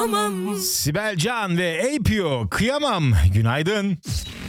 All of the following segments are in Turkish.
kıyamam. Sibel Can ve APO Kıyamam. Günaydın.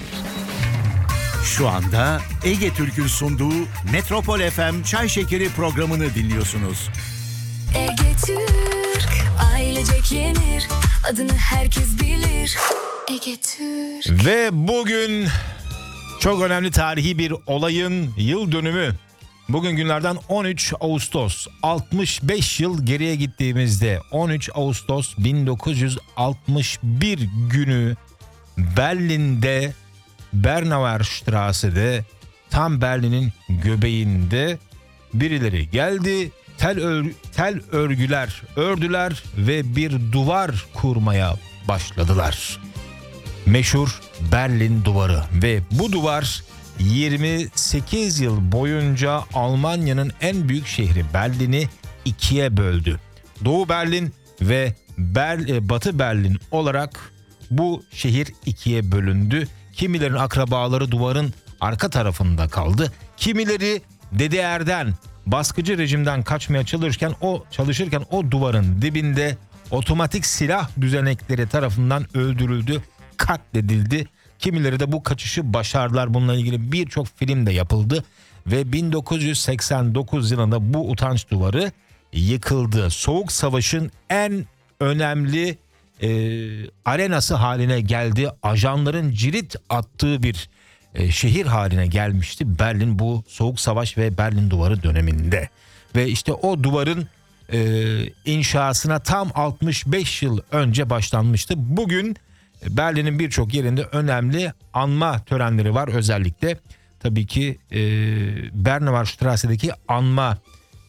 Şu anda Ege Türk'ün sunduğu Metropol FM Çay Şekeri programını dinliyorsunuz. Ege Türk, ailecek yenir. Adını herkes bilir. Ege Türk. Ve bugün çok önemli tarihi bir olayın yıl dönümü. Bugün günlerden 13 Ağustos. 65 yıl geriye gittiğimizde 13 Ağustos 1961 günü Berlin'de, Bernauer Strasse'de, tam Berlin'in göbeğinde birileri geldi. Tel örgüler ördüler ve bir duvar kurmaya başladılar. Meşhur Berlin Duvarı ve bu duvar 28 yıl boyunca Almanya'nın en büyük şehri Berlin'i ikiye böldü. Doğu Berlin ve Batı Berlin olarak bu şehir ikiye bölündü. Kimilerin akrabaları duvarın arka tarafında kaldı. Kimileri DDR'den, baskıcı rejimden kaçmaya çalışırken o duvarın dibinde otomatik silah düzenekleri tarafından öldürüldü, katledildi. Kimileri de bu kaçışı başardılar. Bununla ilgili birçok film de yapıldı ve 1989 yılında bu utanç duvarı yıkıldı. Soğuk Savaş'ın en önemli arenası haline geldi. Ajanların cirit attığı bir şehir haline gelmişti Berlin bu Soğuk Savaş ve Berlin Duvarı döneminde. Ve işte o duvarın inşasına tam 65 yıl önce başlanmıştı. Bugün Berlin'in birçok yerinde önemli anma törenleri var. Özellikle tabii ki Bernauer Strasse'deki anma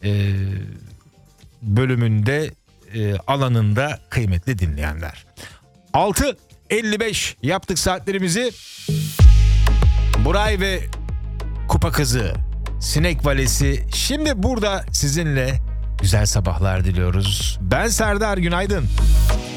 bölümünde alanında kıymetli dinleyenler. 6.55 yaptık saatlerimizi. Buray ve Kupa Kızı, Sinek Valesi şimdi burada sizinle güzel sabahlar diliyoruz. Ben Serdar, günaydın.